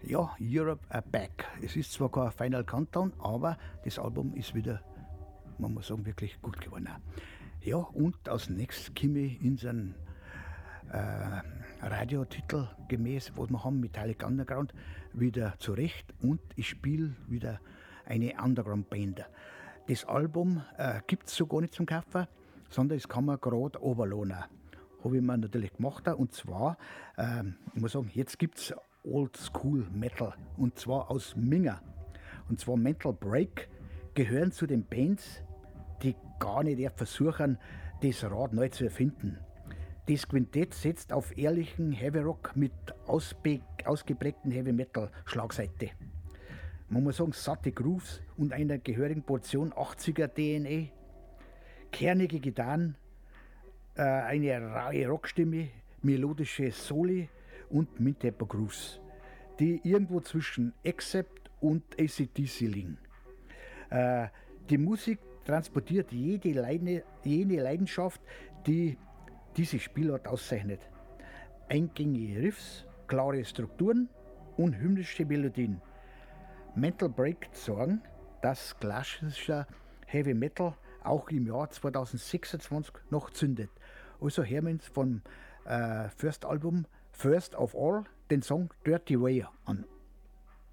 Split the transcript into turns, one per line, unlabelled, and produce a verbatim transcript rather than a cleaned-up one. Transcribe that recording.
Ja, Europe are back. Es ist zwar kein Final Countdown, aber das Album ist wieder, man muss sagen, wirklich gut geworden. Ja, und als nächstes komme ich in so einen äh, Radiotitel gemäß, was wir haben, Metallic Underground, wieder zurecht und ich spiele wieder eine Underground-Band. Das Album äh, gibt es so gar nicht zum Kaufen, sondern das kann man gerade runterladen. Habe ich mir natürlich gemacht. Und zwar, äh, ich muss sagen, jetzt gibt es Old School Metal. Und zwar aus Minga. Und zwar Mental Break gehören zu den Bands, die gar nicht erst versuchen, das Rad neu zu erfinden. Das Quintett setzt auf ehrlichen Heavy Rock mit ausbe- ausgeprägten Heavy Metal Schlagseite. Man muss sagen, satte Grooves und einer gehörigen Portion achtziger D N A, kernige Gitarren, äh, eine raue Rockstimme, melodische Soli und Mid-Tempo Grooves, die irgendwo zwischen Accept und A C D C liegen. Äh, die Musik transportiert jede, Leine, jene Leidenschaft, die diese Spielart auszeichnet. Eingängige Riffs, klare Strukturen und hymnische Melodien. Mental Break sorgen, dass klassischer Heavy Metal auch im Jahr zweitausendsechsundzwanzig noch zündet. Also hören wir uns vom äh, First Album First of All den Song Dirty Way an.